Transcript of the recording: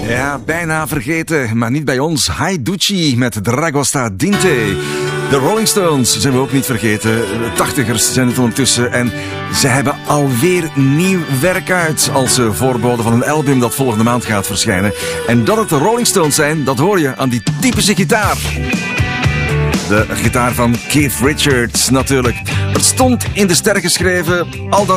Ja, bijna vergeten, maar niet bij ons. Haiduchi met Dragosta Dinte. De Rolling Stones zijn we ook niet vergeten. De 80ers zijn het ondertussen. En ze hebben alweer nieuw werk uit als voorbode van een album dat volgende maand gaat verschijnen. En dat het de Rolling Stones zijn, dat hoor je aan die typische gitaar. De gitaar van Keith Richards natuurlijk. Het stond in de sterren geschreven, al dan